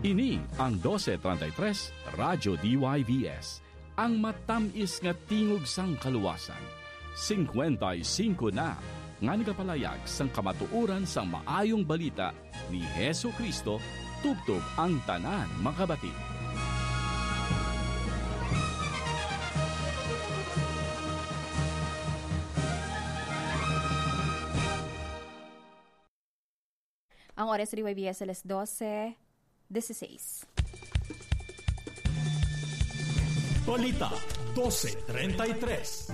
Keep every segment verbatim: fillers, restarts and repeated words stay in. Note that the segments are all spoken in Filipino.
Ini ang twelve thirty-three Radyo D Y V S, ang matamis nga tingog sang kaluwasan. fifty-five na nga nagapalayag sang kamatuuran sang maayong balita ni Hesu Kristo tubtob ang tanan makabati. Ang oras sa D Y V S alas twelve sixteen. Balita twelve thirty-three.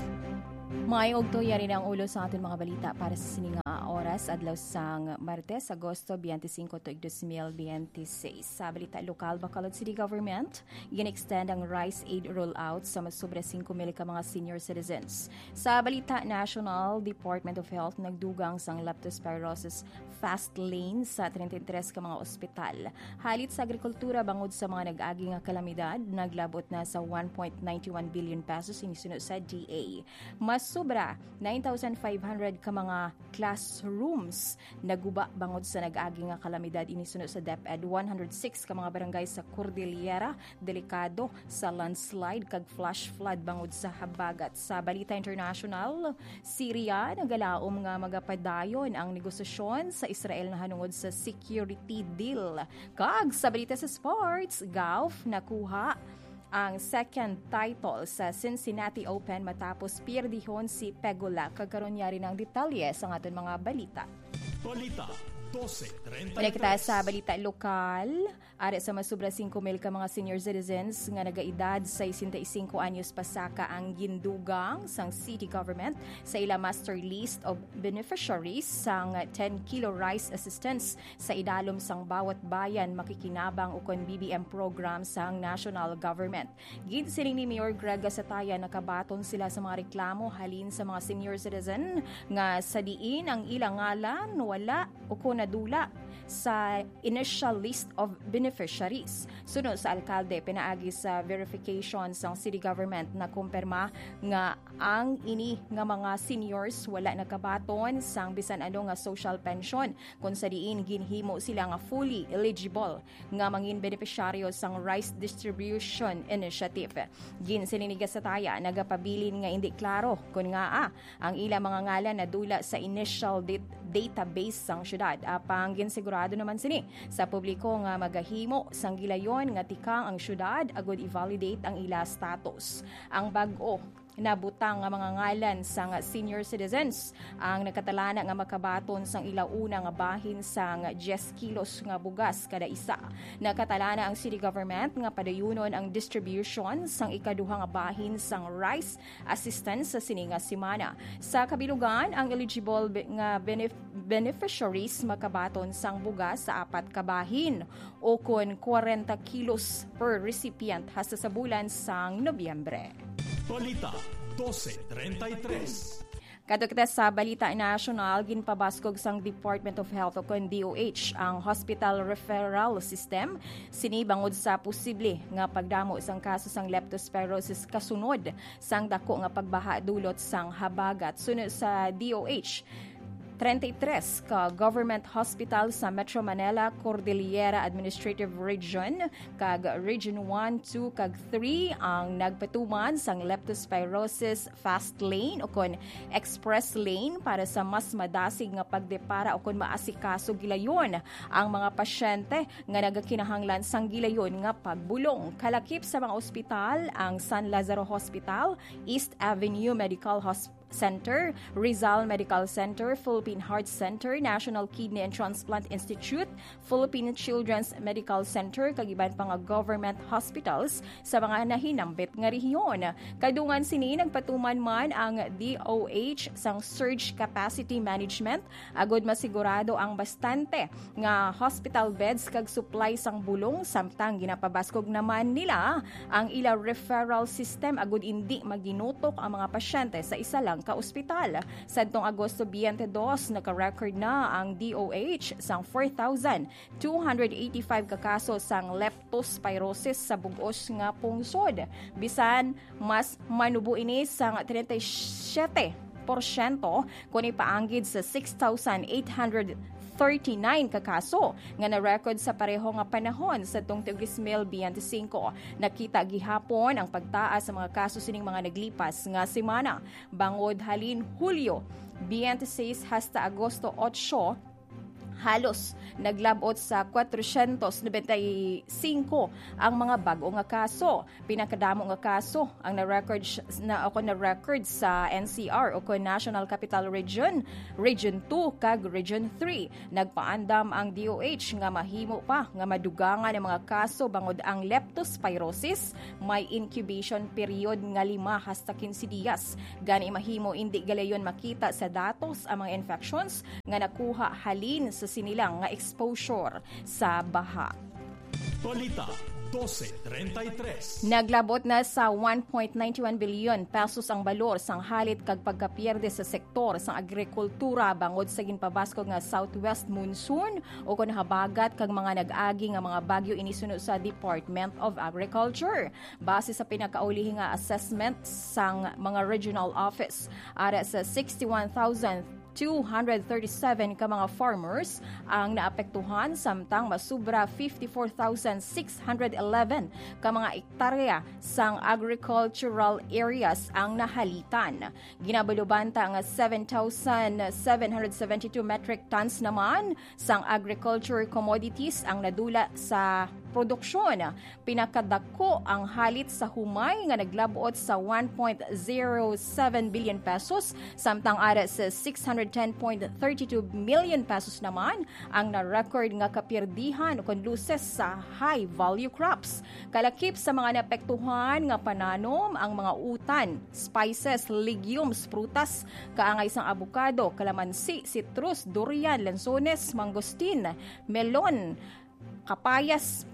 May og yari na ang ulo sa aton mga balita para sa sininga oras adlaw sang Martes, Agosto twenty-five tuig twenty twenty-six. Sa balita lokal, Bacolod City Government gin-extend ang Rice Aid rollout sa mas sobre five mil ka mga senior citizens. Sa balita national, Department of Health nagdugang sang leptospirosis fast lane sa thirty-three ka mga ospital. Halit sa agrikultura bangod sa mga nag-agi nga kalamidad, naglabot na sa one point nine one billion pesos inisunod sa D A. Mas sobra nine thousand five hundred ka mga classrooms naguba bangod sa nag-agi nga kalamidad inisunod sa DepEd. one hundred six ka mga barangay sa Cordillera delikado sa landslide kag flash flood bangod sa habagat. Sa balita international, Syria nagalaom nga magapadayon ang negosasyon sa Israel na hanungod sa security deal. Kag sa balita sa sports, golf nakuha ang second title sa Cincinnati Open matapos pierdihon si Pegula. Kagkaroon niya rin ang detalye sa aton mga balita. Balita twelve thirty-three. Balik tayo sa balita lokal. Ari sa masubra five mil ka mga senior citizens nga nagaedad sa sixty-five anyos pasaka ang gindugang sang city government sa ila master list of beneficiaries sang ten kilo rice assistance sa idalom sang bawat bayan makikinabang ukon B B M program sang national government. Ginsiling ni Mayor Greg Gasataya nakabaton sila sa mga reklamo halin sa mga senior citizen nga sa diin ang ilang ngalan wala ukon nadula sa initial list of beneficiaries. Sunod sa alkalde, pinaagi sa verification sa city government na kumpirma nga ang ini nga mga seniors wala nakabaton sang bisan ano nga social pension kung sa diin ginhimo sila nga fully eligible nga mangin beneficiaryo sang rice distribution initiative. Gin sininigas sa taya nagapabilin nga hindi klaro kung nga ah, ang ilang mga ngalan na dula sa initial dat- database sang syudad. Apang ginsigurado naman sini sa publiko nga magahimo sang gilayon nga tikang ang syudad agud i-validate ang ila status. Ang bag-o nabutang nga mga ngalan sang senior citizens ang nakatalana nga makabaton sang ilauna nga bahin sang ten kilos nga bugas kada isa. Nakatalana ang city government nga padayunon ang distribution sang ikaduha nga bahin sang rice assistance sa sini nga semana. Sa kabilugan, ang eligible nga benef- beneficiaries makabaton sang bugas sa apat ka bahin o kon forty kilos per recipient hasta sa bulan sang Nobyembre. Balita twelve thirty-three. Kadto kita sa balita national, ginpabaskog sang Department of Health o kon D O H ang hospital referral system sinibangod sa posible nga pagdamo sang kaso sang leptospirosis kasunod sang dako nga pagbaha dulot sang habagat. Sunod sa D O H, thirty-three ka government hospital sa Metro Manila, Cordillera Administrative Region, kag Region one, two, kag three ang nagpatuman sang leptospirosis fast lane o kon express lane para sa mas madasig nga pagdepara o kon maasikaso gilayon ang mga pasyente nga nagakinahanglan sang gilayon nga pagbulong. Kalakip sa mga ospital ang San Lazaro Hospital, East Avenue Medical Hospital Center, Rizal Medical Center, Philippine Heart Center, National Kidney and Transplant Institute, Philippine Children's Medical Center, kagiban pa nga government hospitals sa mga nahinambit nga rehiyon. Kadungan sini nagpatuman man ang D O H sang surge capacity management agud masigurado ang bastante nga hospital beds kag supply sang bulong samtang ginapabaskog naman nila ang ila referral system agud indi maginutok ang mga pasyente sa isa lang ka ospital. Sadtong Agosto twenty-two, naka-record na ang D O H sang four thousand two hundred eighty-five ka kaso sang leptospirosis sa bug-os nga pungsod. Bisan mas manubo ini sang thirty-seven porsyento kung ipaanggid sa six thousand eight hundred thirty-nine ka kaso nga na-record sa pareho nga panahon sa tong two thousand twenty-five. Nakita gihapon ang pagtaas sa mga kaso sining mga naglipas nga semana. Bangod halin Hulyo twenty-six hasta Agosto eight, halos naglabot sa four ninety-five ang mga bago nga kaso. Pinakadamo nga kaso ang na-record na ako na-record sa N C R o National Capital Region, Region two kag Region three. Nagpaandam ang D O H nga mahimo pa nga madugangan ang mga kaso bangod ang leptospirosis, may incubation period nga lima hasta quince días. Gani mahimo indi galayon makita sa datos ang mga infections nga nakuha halin sa sinilang nga exposure sa baha. Balita twelve thirty-three. Naglabot na sa one point nine one billion pesos ang balor sang halit kag pagkapierde sa sektor sang agrikultura bangod sa ginpabasko nga southwest monsoon o kun habagat kag mga nag-agi nga mga bagyo inisunod sa Department of Agriculture. Base sa pinakauli nga assessment sang mga regional office, ara sa sixty-one thousand two hundred thirty-seven ka mga farmers ang naapektuhan samtang masubra fifty-four thousand six hundred eleven ka mga ektarya sang agricultural areas ang nahalitan. Ginabalubanta nga seven thousand seven hundred seventy-two metric tons naman sang agriculture commodities ang nadula sa produksyon. Pinakadako ang halit sa humay nga naglabot sa one point zero seven billion pesos samtang ara sa six hundred ten point three two million pesos naman ang na-record nga kapirdihan o konluses sa high-value crops. Kalakip sa mga naapektuhan nga pananom ang mga utan, spices, legumes, prutas, kaangay sang abukado, kalamansi, citrus, durian, lansones, mangosteen, melon, kapayas,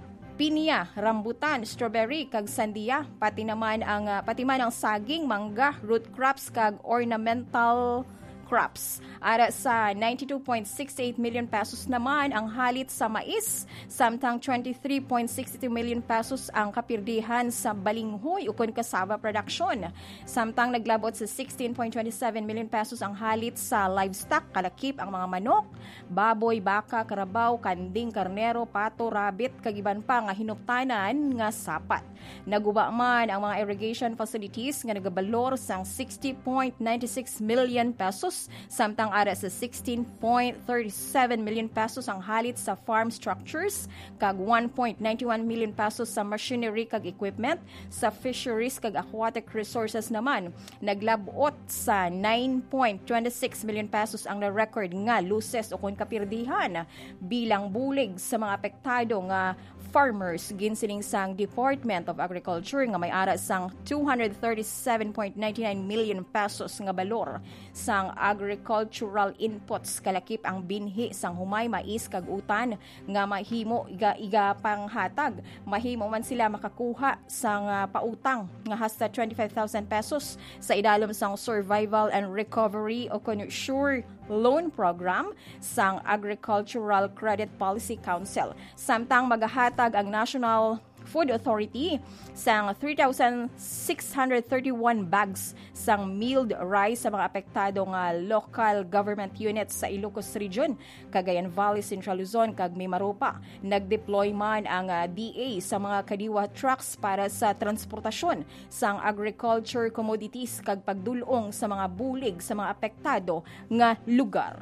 pinya, rambutan, strawberry kag sandiya, pati naman ang uh, pati man ang saging, mangga, root crops kag ornamental crops. Ara sa ninety-two point six eight million pesos naman ang halit sa mais, samtang twenty-three point six two million pesos ang kapirdihan sa balinghoy ukon cassava production. Samtang naglabot sa sixteen point two seven million pesos ang halit sa livestock, kalakip ang mga manok, baboy, baka, karabaw, kanding, karnero, pato, rabbit, kagiban pa nga hinuptanan nga sapat. Naguba man ang mga irrigation facilities nga nagabalor sang sixty point nine six million pesos, samtang ara sa sixteen point three seven million pesos ang halit sa farm structures kag one point nine one million pesos sa machinery kag equipment. Sa fisheries kag aquatic resources naman naglabot sa nine point two six million pesos ang na-record nga losses o kon kapirdihan bilang bulig sa mga apektado nga farmers. Ginsiling sang Department of Agriculture nga may ara sang two hundred thirty-seven point nine nine million pesos nga balor sang agricultural inputs, kalakip ang binhi sang humay, mais kag utan nga mahimo iga, iga panghatag. Mahimo man sila makakuha sang uh, pautang nga hasta twenty-five thousand pesos sa idalom sang Survival and Recovery o Sure Loan Program sang Agricultural Credit Policy Council. Samtang magahatag ang National Food Authority sang three thousand six hundred thirty-one bags sang milled rice sa mga apektado nga local government units sa Ilocos Region, Cagayan Valley, Central Luzon kag Mimaropa. Nagdeploy man ang uh, D A sa mga kadiwa trucks para sa transportasyon sang agriculture commodities kag pagdulong sa mga bulig sa mga apektado nga lugar.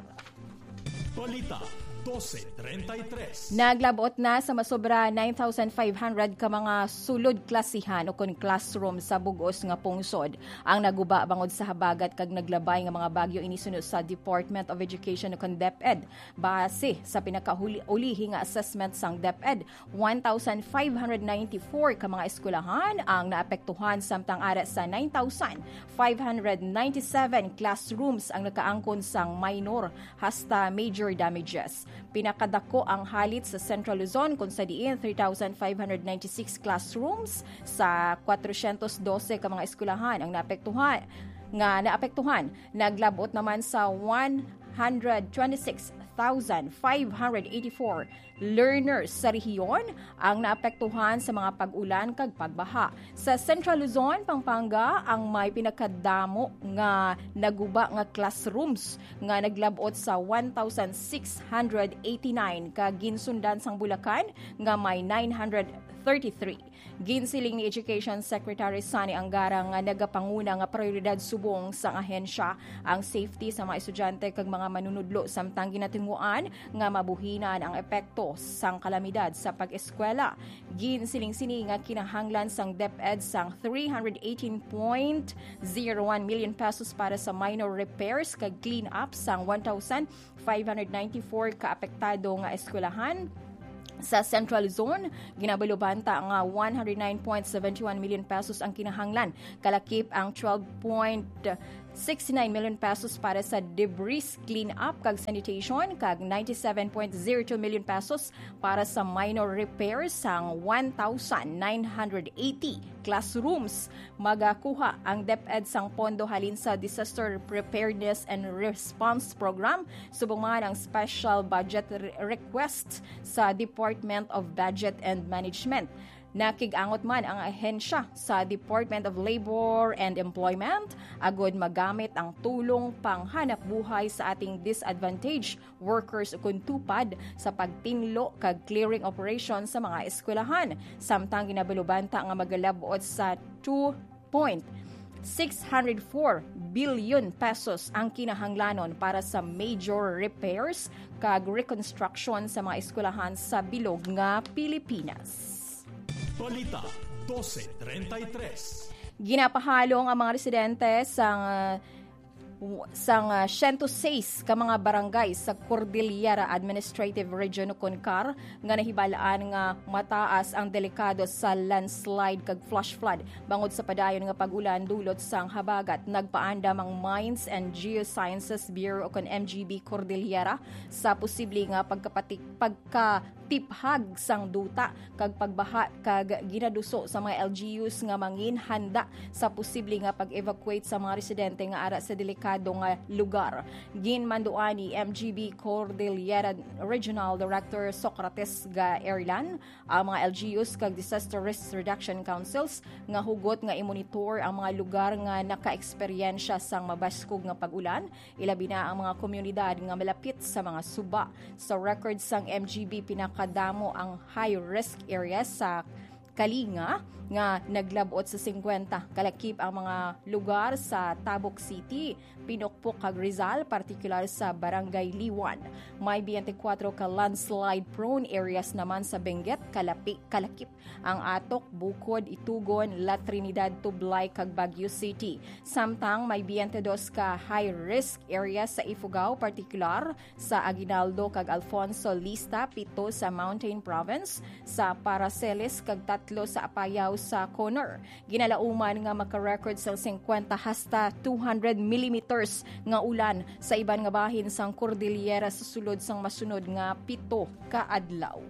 Balita twelve thirty-three. Naglabot na sa masobra nine thousand five hundred ka mga sulod klasihan o kon classroom sa bugos nga pungsod ang naguba bangod sa habagat kag naglabay nga mga bagyo inisunod sa Department of Education o kon DepEd. Base sa pinakauli nga assessment sang DepEd, one thousand five hundred ninety-four ka mga eskwelahan ang naapektuhan, samtang ara sa nine thousand five hundred ninety-seven classrooms ang nakaangkon sang minor hasta major damages. Pinakadako ang halit sa Central Luzon kung sa diin three thousand five hundred ninety-six classrooms sa four hundred twelve ka mga eskwelahan ang naapektuhan nga naapektuhan. Naglabot naman sa one hundred twenty-six thousand five hundred eighty-four learners sa rehiyon ang naapektuhan sa mga pag-ulan kag pagbaha. Sa Central Luzon, Pampanga, ang may pinakadamo nga naguba nga classrooms nga naglabot sa one thousand six hundred eighty-nine ka ginsundan sang Bulacan nga may nine hundred thirty-three. Ginsiling ni Education Secretary Sani Angara nga nagapanguna nga prioridad subong sa ahensya ang safety sa mga estudyante kag mga manunudlo samtang ginatinguan nga mabuhinan ang epekto sang kalamidad sa pag-eskwela. Ginsiling sini nga kinahanglan sang DepEd sang three hundred eighteen point zero one million pesos para sa minor repairs kag clean up sang one thousand five hundred ninety-four ka apektado nga eskwelahan. Sa Central Zone, ginabalubanta nga one hundred nine point seven one million pesos ang kinahanglan. Kalakip ang twelve point six nine million pesos para sa debris clean-up kag sanitation kag ninety-seven point zero two million pesos para sa minor repairs sang one thousand nine hundred eighty classrooms. Magakuha ang DepEd sang pondo halin sa Disaster Preparedness and Response Program subong man ang special budget re- request sa Department of Budget and Management. Nakigangot man ang ahensya sa Department of Labor and Employment agod magamit ang tulong panghanap buhay sa ating disadvantaged workers kung tupad sa pagtinlo kag clearing operation sa mga eskwelahan. Samtang ginabalubanta nga magalabot sa two point six hundred four billion pesos ang kinahanglanon para sa major repairs kag reconstruction sa mga eskwelahan sa bilog nga Pilipinas. Balita twelve thirty-three. Ginapahalong ang mga residente sa sang uh, one oh six ka mga barangay sa Cordillera Administrative Region Concar nga nahibalaan nga mataas ang delikado sa landslide kag flash flood bangod sa padayon nga pag-ulan dulot sang habagat. Nagpaandam ang Mines and Geosciences Bureau o M G B Cordillera sa posible nga pagkapatik pagka tiphag sang duta kag pagbaha kag ginaduso sa mga L G Us nga mangin handa sa posible nga pag-evacuate sa mga residente nga ara sa delikado nga lugar. Ginmanduan ni M G B Cordillera Regional Director Socrates ga Erlan ang mga L G Us kag Disaster Risk Reduction Councils nga hugot nga i-monitor ang mga lugar nga naka-eksperyensya sang mabaskog nga pag-ulan, ilabi na ang mga komunidad nga malapit sa mga suba. Sa record sang M G B pinaka kadamo ang high-risk areas sa Kalinga nga naglabot sa fifty. Kalakip ang mga lugar sa Tabuk City, Pinokpok kag Rizal, partikular sa Barangay Liwan. May twenty-four ka landslide-prone areas naman sa Benguet, Kalapi, Kalakip, ang Atok, Bukod, Itugon, La Trinidad, Tublay kag Baguio City. Samtang may twenty-two ka high-risk areas sa Ifugao, partikular sa Aguinaldo kag Alfonso Lista, pito sa Mountain Province, sa Paraceles kag tatlo sa Apayao sa Conor. Ginalauman nga maka-record sa fifty hasta two hundred millimeters nga ulan sa iban nga bahin sang Cordillera sa sulod sang masunod nga pito ka adlaw.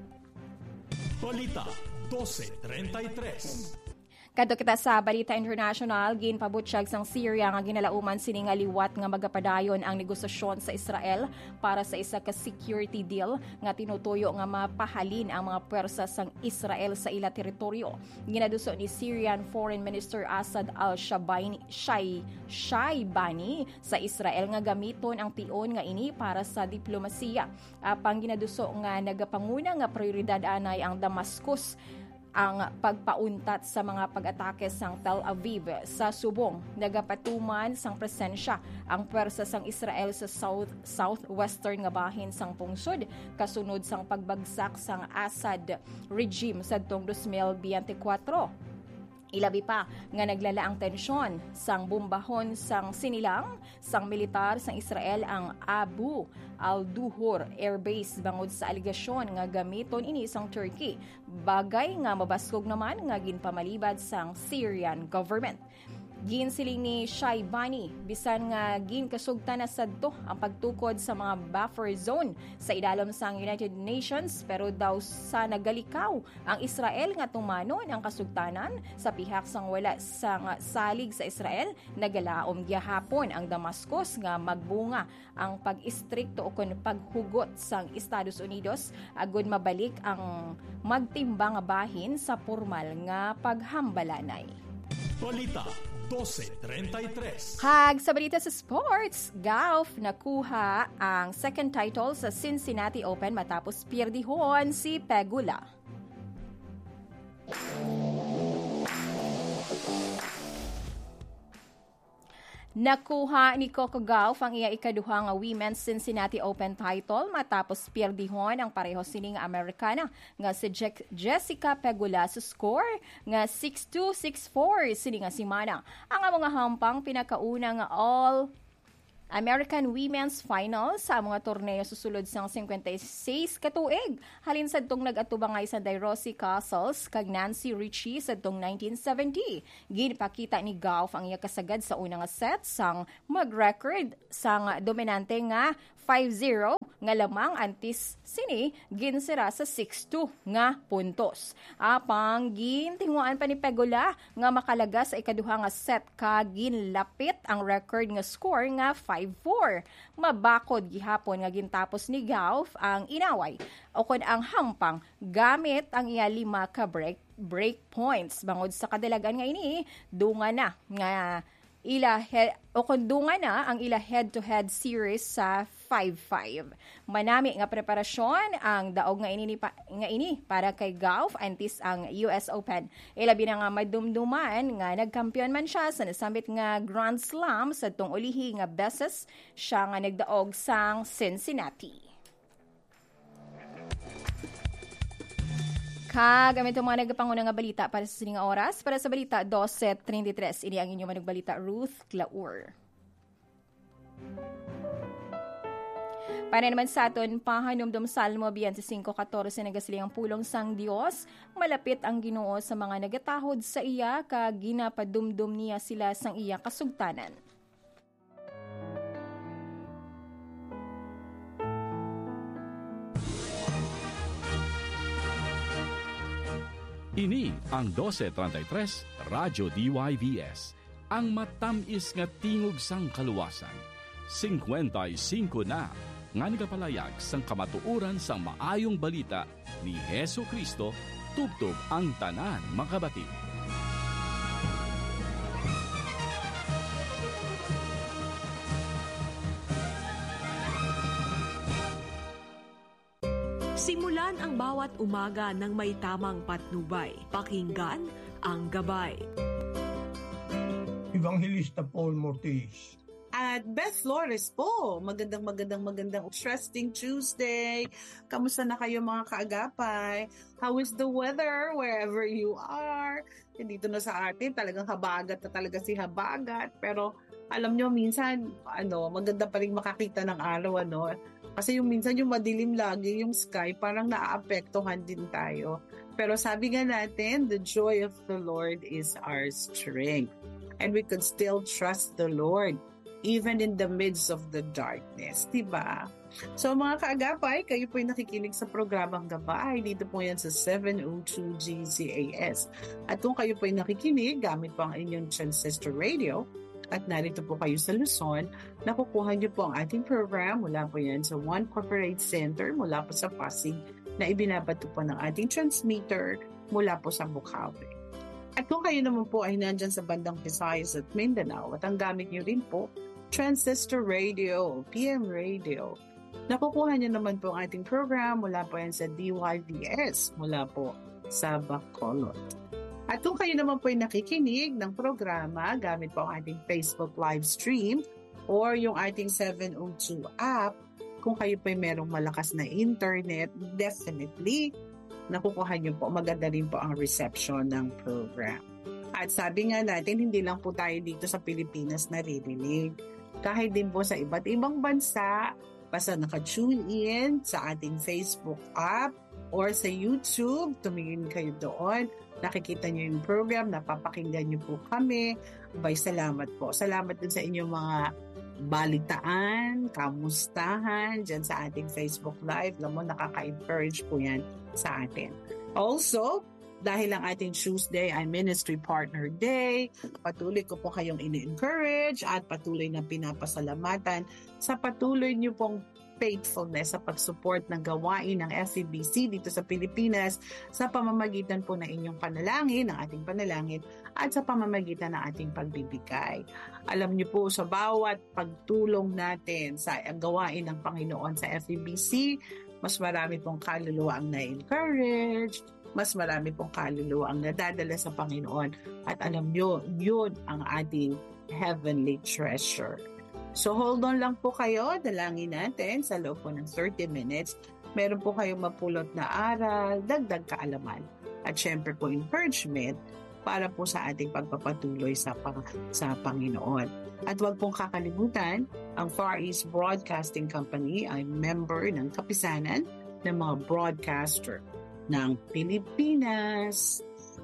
Balita twelve thirty-three. Kadto kita sa Balita International, ginpabutsyag sang Syria nga ginalauman sini nga liwat nga magapadayon ang negosasyon sa Israel para sa isa ka security deal nga tinutuyo nga mapahalin ang mga puwersa sang Israel sa ila teritoryo. Ginaduso ni Syrian Foreign Minister Asad al-Shaibani Shay, Shaibani sa Israel nga gamiton ang tion nga ini para sa diplomasiya. Apang ginaduso nga nagapanguna nga prioridad anay ang Damascus ang pagpauntat sa mga pag-atake sang Tel Aviv sa subong. Nagapatuman sang presensya ang pwersa sang Israel sa south southwestern nga bahin sang pungsod kasunod sang pagbagsak sang Assad regime sadtong twenty twenty-four. Ilabi pa nga naglala ang tensyon sang bumbahon sang sinilang sang militar sang Israel ang Abu al-Duhur Air Base bangod sa aligasyon nga gamiton ini sang Turkey. Bagay nga mabaskog naman nga ginpamalibad sang Syrian government. Gin siling ni Shaibani, bisan nga gin kasugta na sadto ang pagtukod sa mga buffer zone sa idalom sang United Nations, pero daw sa nagalikaw ang Israel nga tumanon ang kasugtanan sa pihak sang wala sang salig sa Israel. Nagalaom gyahapon ang Damascus nga magbunga ang pag-istrikto o kun paghugot sang Estados Unidos agud mabalik ang magtimbang nga bahin sa formal nga paghambalanay. Balita twelve thirty-three. Hag sa balita sa sports, golf nakuha ang second title sa Cincinnati Open matapos pierdihon si Pegula. Nakuha ni Coco Gauff ang iya ikaduha nga Women's Cincinnati Open title matapos pierdihon ang pareho sining Amerikana nga si Je- Jessica Pegula sa score nga six two six four sining nga simana. Ang mga hampang pinakauna nga all American Women's Final sa mga torneo susulod sang fifty-six katuig. Halin sa tong nag-atubangay sa Rosie Castles kag Nancy Richie sa tong nineteen seventy. Ginpakita ni Gauff ang iya kasagad sa unang set sang mag-record sang dominante nga five zero nga lamang antis sini ginsira sa six two nga puntos. Apang gintinguan pa ni Pegula nga makalaga sa ikaduha nga set kag ginlapit ang record nga score nga five four. Mabakod gihapon nga gintapos ni Gauff ang inaway o kun ang hampang gamit ang iya lima ka break break points. Bangod sa kadalagan nga ini, dunga na nga ila he, o kundungan na ang ila head-to-head series sa five five. Manami nga preparasyon ang daog nga ini nga ini para kay Gauff antis ang U S Open. Ilabi na nga madumduman nga nagkampiyon man siya sa nasambit nga Grand Slam sa tong ulihi nga beses siya nga nagdaog sang Cincinnati. Kagamit ang mga nagpanguna nga balita para sa sining oras. Para sa balita twelve thirty-three, ini ang inyong manugbalita Ruth Claur. Para naman sa aton, pahanumdum Salmo twenty-five fourteen nagasiling ang pulong sang Dios. Malapit ang Ginoo sa mga nagatahod sa iya, kag ginapadumdum niya sila sang iya kasugtanan. Ini ang twelve thirty-three Radyo D Y V S, ang matamis nga tingog sang kaluwasan. fifty-five na nga nagapalayag sang kamatuoran sang maayong balita ni Hesu Kristo tubtob ang tanan makabati. Simulan ang bawat umaga ng may tamang patnubay. Pakinggan ang gabay. Evangelista Paul Mortis. At Beth Flores po. Magandang, magandang, magandang interesting Tuesday. Kamusta na kayo mga kaagapay? How is the weather wherever you are? Dito na sa atin, talagang habagat na talaga si habagat. Pero alam nyo, minsan, ano, maganda pa rin makakita ng araw, ano. Kasi yung minsan yung madilim lagi yung sky, parang naaapektuhan din tayo. Pero sabi nga natin, the joy of the Lord is our strength. And we could still trust the Lord even in the midst of the darkness, diba? So mga kaagapay, kayo po yung nakikinig sa programang Gabay. Dito po yan sa seven oh two G Z A S. At kung kayo po yung nakikinig, gamit po ang inyong transistor radio, at narito po kayo sa Luzon, nakukuha niyo po ang ating program mula po yan sa One Corporate Center, mula po sa Pasig, na ibinabato po ng ating transmitter mula po sa Bukawi. At kung kayo naman po ay nandyan sa bandang Visayas at Mindanao, at ang gamit niyo rin po, transistor radio, P M radio, nakukuha niyo naman po ang ating program mula po yan sa D Y V S, mula po sa Bacolod. At kung kayo naman po ay nakikinig ng programa gamit po ang ating Facebook live stream or yung ating seven oh two app, kung kayo po ay merong malakas na internet, definitely nakukuha niyo po, maganda rin po ang reception ng program. At sabi nga natin, hindi lang po tayo dito sa Pilipinas naririnig. Kahit din po sa iba't ibang bansa, basta naka-tune in sa ating Facebook app or sa YouTube, tumingin kayo doon. Nakikita niyo yung program, napapakinggan niyo po kami. Abay, salamat po. Salamat din sa inyong mga balitaan, kamustahan dyan sa ating Facebook Live. Alam mo, nakaka-encourage po yan sa atin. Also, dahil ang ating Tuesday ay Ministry Partner Day, patuloy ko po kayong ini-encourage at patuloy na pinapasalamatan sa patuloy niyo pong faithfulness sa pag-support ng gawain ng F E B C dito sa Pilipinas sa pamamagitan po ng inyong panalangin, ng ating panalangin, at sa pamamagitan ng ating pagbibigay. Alam niyo po, sa bawat pagtulong natin sa gawain ng Panginoon sa F E B C, mas marami pong kaluluwa ang na-encourage, mas marami pong kaluluwa ang nadadala sa Panginoon. At alam nyo, yun ang ating heavenly treasure. So hold on lang po kayo, dalangin natin sa loob po ng thirty minutes. Meron po kayong mapulot na aral, dagdag kaalaman, at syempre po encouragement para po sa ating pagpapatuloy sa, pang, sa Panginoon. At huwag pong kakalimutan, ang Far East Broadcasting Company ay member ng kapisanan ng mga broadcaster ng Pilipinas.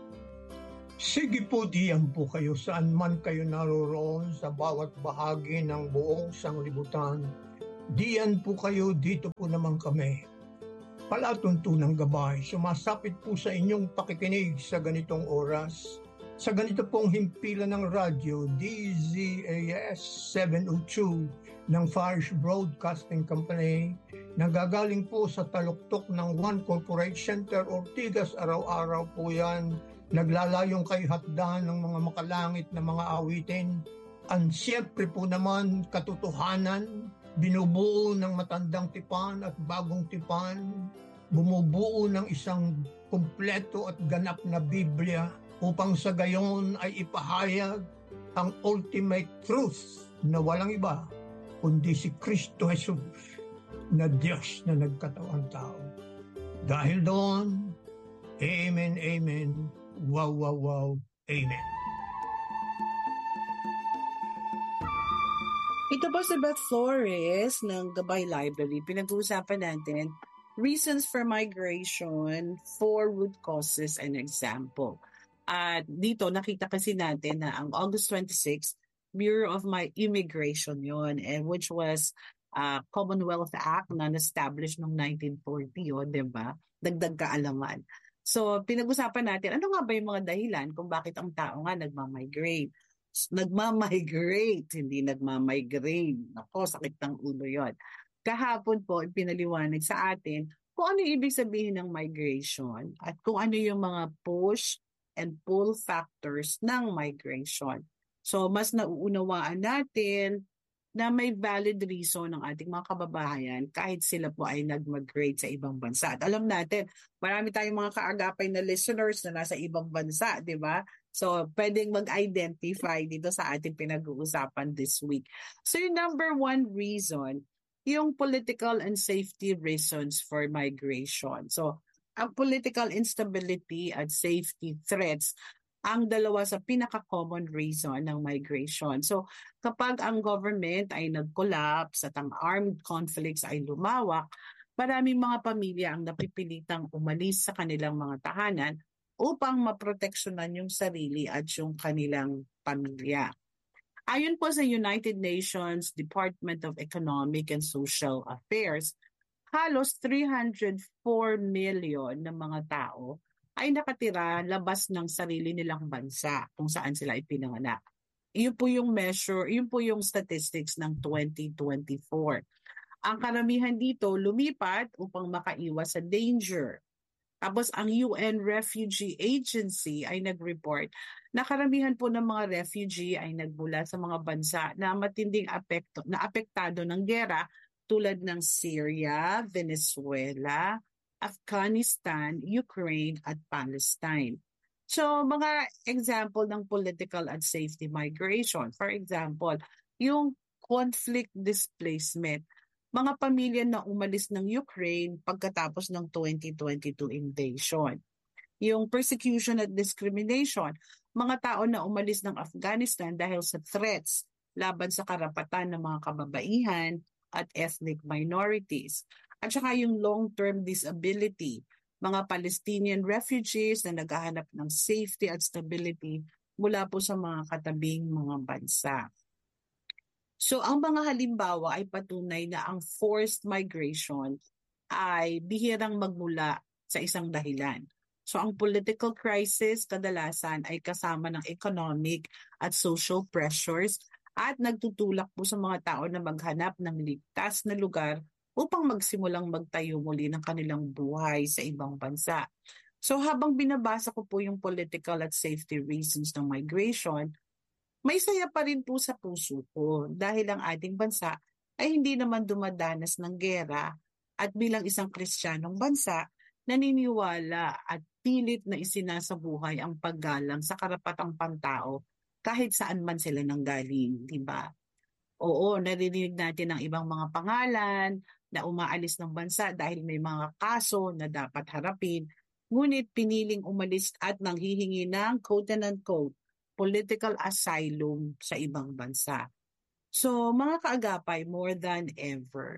Sige po, diyan po kayo saan man kayo naroroon sa bawat bahagi ng buong sanglibutan. Diyan po kayo, dito po naman kami. Palatuntunang gabay, sumasapit po sa inyong pakikinig sa ganitong oras. Sa ganito pong himpilan ng radyo, D Z A S seven oh two ng Far East Broadcasting Company, nagagaling po sa taluktok ng One Corporate Center, Ortigas, araw-araw po yan. Naglalayong kay hatdan ng mga makalangit na mga awitin. Ang siyempre po naman, katotohanan, binubuo ng matandang tipan at bagong tipan, bumubuo ng isang kumpleto at ganap na Biblia upang sa gayon ay ipahayag ang ultimate truth na walang iba kundi si Kristo Jesus na Diyos na nagkatawang tao. Dahil doon, amen, amen, wow, wow, wow, amen. Ito po si Beth Flores ng Gabay Library. Pinag-uusapan natin reasons for migration, four root causes, and example. At dito, nakita kasi natin na ang August twenty-sixth, Bureau of My Immigration yon, and which was uh, Commonwealth Act na na-establish noong nineteen forty yun, di ba? Dagdag kaalaman. So, pinag-usapan natin, ano nga ba yung mga dahilan kung bakit ang tao nga nagmamigrate? Nagmamigrate, hindi nagmamigrate. Ako, sakit ng ulo yon. Kahapon po, pinaliwanag sa atin kung ano yung ibig sabihin ng migration at kung ano yung mga push and pull factors ng migration. So, mas nauunawaan natin na may valid reason ng ating mga kababayan kahit sila po ay nag-migrate sa ibang bansa. At alam natin, marami tayong mga kaagapay na listeners na nasa ibang bansa, di ba? So, pwedeng mag-identify dito sa ating pinag-uusapan this week. So, yung number one reason, yung political and safety reasons for migration. So, ang political instability at safety threats, ang dalawa sa pinaka-common reason ng migration. So, kapag ang government ay nag-collapse at ang armed conflicts ay lumawak, maraming mga pamilya ang napipilitang umalis sa kanilang mga tahanan upang maproteksyonan yung sarili at yung kanilang pamilya. Ayon po sa United Nations Department of Economic and Social Affairs, halos three hundred four million na mga tao ay nakatira labas ng sarili nilang bansa kung saan sila ipinanganak. Iyon po yung measure, iyon po yung statistics ng twenty twenty-four. Ang karamihan dito lumipat upang makaiwas sa danger. Tapos ang U N Refugee Agency ay nag-report na karamihan po ng mga refugee ay nagmula sa mga bansa na matinding apekto, na apektado ng giyera tulad ng Syria, Venezuela, Afghanistan, Ukraine, at Palestine. So, mga example ng political and safety migration. For example, yung conflict displacement. Mga pamilya na umalis ng Ukraine pagkatapos ng twenty twenty-two invasion. Yung persecution at discrimination. Mga tao na umalis ng Afghanistan dahil sa threats laban sa karapatan ng mga kababaihan at ethnic minorities. At saka yung long-term disability, mga Palestinian refugees na naghahanap ng safety at stability mula po sa mga katabing mga bansa. So ang mga halimbawa ay patunay na ang forced migration ay bihirang magmula sa isang dahilan. So ang political crisis kadalasan ay kasama ng economic at social pressures at nagtutulak po sa mga tao na maghanap ng ligtas na lugar upang magsimulang magtayo muli ng kanilang buhay sa ibang bansa. So habang binabasa ko po yung political at safety reasons ng migration, may saya pa rin po sa puso ko dahil ang ating bansa ay hindi naman dumadanas ng gera at bilang isang Kristiyanong bansa, naniniwala at pilit na isinasabuhay ang paggalang sa karapatang pantao kahit saan man sila nanggaling, di ba? Oo, naririnig natin ang ibang mga pangalan na umaalis ng bansa dahil may mga kaso na dapat harapin, ngunit piniling umalis at nanghihingi ng quote-unquote political asylum sa ibang bansa. So mga kaagapay, more than ever,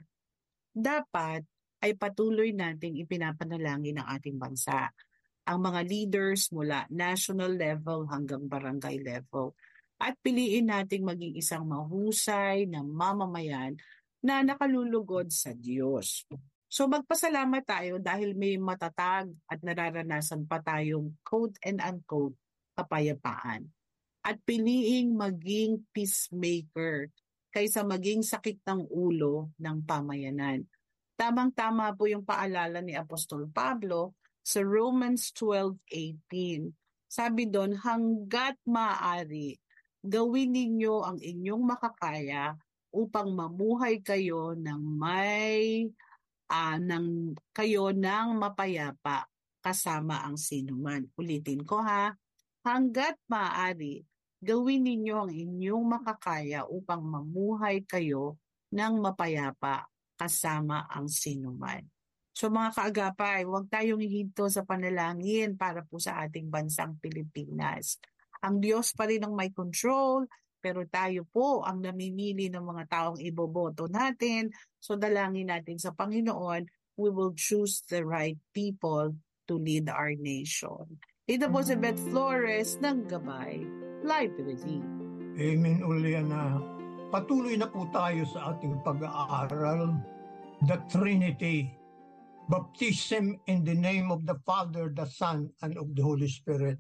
dapat ay patuloy nating ipinapanalangin ang ating bansa. Ang mga leaders mula national level hanggang barangay level at piliin nating maging isang mahusay na mamamayan na nakalulugod sa Diyos. So magpasalamat tayo dahil may matatag at nararanasan pa tayong quote and unquote kapayapaan. At piliing maging peacemaker kaysa maging sakit ng ulo ng pamayanan. Tamang-tama po yung paalala ni Apostol Pablo sa Romans twelve eighteen. Sabi doon, hanggat maaari, gawin ninyo ang inyong makakaya upang mamuhay kayo ng may uh, ng kayo ng mapayapa kasama ang sinuman. Ulitin ko ha, hanggat maaari, gawin ninyo ang inyong makakaya upang mamuhay kayo ng mapayapa kasama ang sinuman. So mga kaagapay, huwag tayong hihinto sa panalangin para po sa ating bansang Pilipinas. Ang Diyos pa rin ang may control, pero tayo po ang namimili ng mga taong iboboto natin. So dalangin natin sa Panginoon, we will choose the right people to lead our nation. Ito po si Beth Flores ng Gabay Library. Amen, Uliana. Patuloy na po tayo sa ating pag-aaral, the Trinity, baptism in the name of the Father, the Son, and of the Holy Spirit.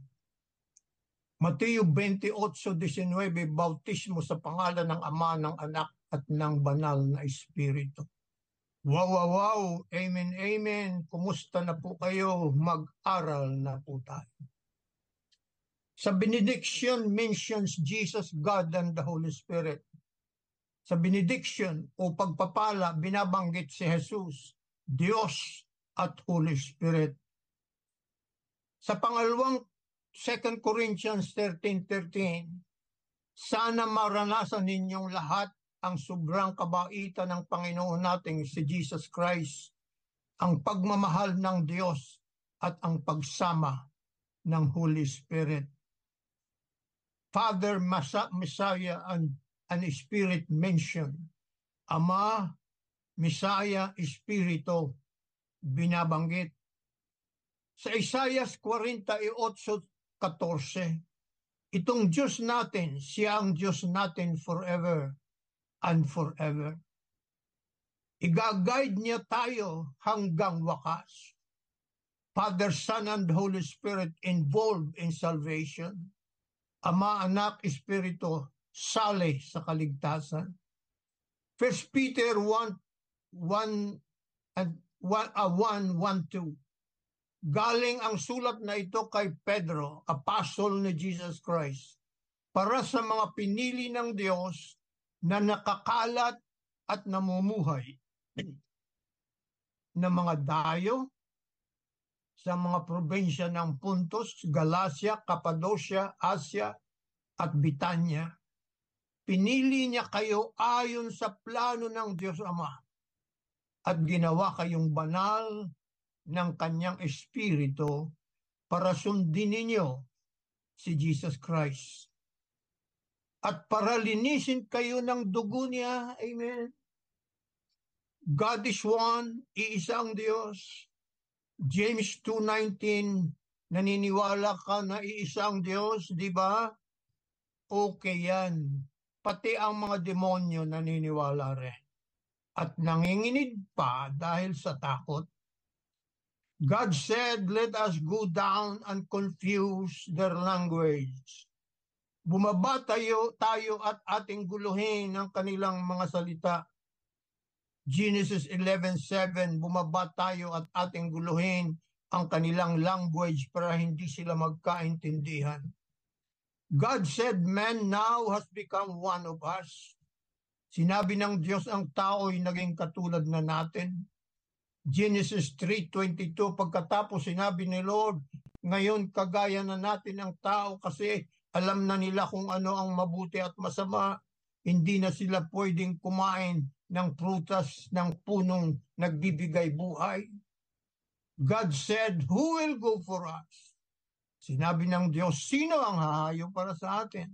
Mateo twenty-eight nineteen, bautismo sa pangalan ng Ama, ng Anak, at ng Banal na Espiritu. Wow, wow, wow. Amen, amen. Kumusta na po kayo? Mag-aral na po tayo. Sa benediction mentions Jesus, God, and the Holy Spirit. Sa benediction o pagpapala, binabanggit si Jesus, Diyos at Holy Spirit. Sa pangalawang Second Corinthians thirteen thirteen, sana maranasan ninyong lahat ang sobrang kabaitan ng Panginoon nating si Jesus Christ, ang pagmamahal ng Diyos at ang pagsama ng Holy Spirit. Father, Messiah, and, and Spirit mentioned. Ama, Messiah, Espiritu, binabanggit. Sa Isaiah forty-eight fourteen, itong Diyos natin, siya ang Diyos natin forever and forever. Iga-guide niya tayo hanggang wakas. Father, Son, and Holy Spirit involved in salvation. Ama, Anak, Espiritu, sali sa kaligtasan. First Peter one, one, and one, uh, one, one, two. Galing ang sulat na ito kay Pedro, apostle ni Jesus Christ, para sa mga pinili ng Diyos na nakakalat at namumuhay na mga dayo sa mga probinsya ng Pontus, Galacia, Cappadocia, Asia at Bitanya. Pinili niya kayo ayon sa plano ng Diyos Ama at ginawa kayong banal ng kanyang Espiritu para sundin ninyo si Jesus Christ. At para linisin kayo ng dugo niya, amen. God is one, iisang Diyos. James two nineteen, naniniwala ka na iisang Diyos, di ba? Okay yan. Pati ang mga demonyo naniniwala rin. At nanginginig pa dahil sa takot. God said, let us go down and confuse their language. Bumaba tayo, tayo at ating guluhin ang kanilang mga salita. Genesis eleven seven, bumaba tayo at ating guluhin ang kanilang language para hindi sila magkaintindihan. God said, man now has become one of us. Sinabi ng Diyos ang tao ay naging katulad na natin. Genesis three twenty-two, pagkatapos sinabi ni Lord, ngayon kagaya na natin ang tao kasi alam na nila kung ano ang mabuti at masama. Hindi na sila pwedeng kumain ng prutas ng punong nagbibigay buhay. God said, who will go for us? Sinabi ng Diyos, sino ang hahayo para sa atin?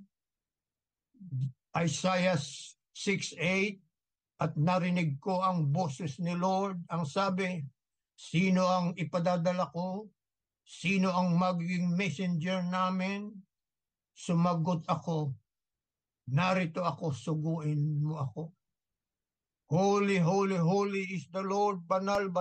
Isaiah six eight, at narinig ko ang boses ni Lord, ang sabi, sino ang ipadadala ko? Sino ang magiging messenger namin? Sumagot ako, narito ako, suguin mo ako. Holy, holy, holy is the Lord, banal, banal.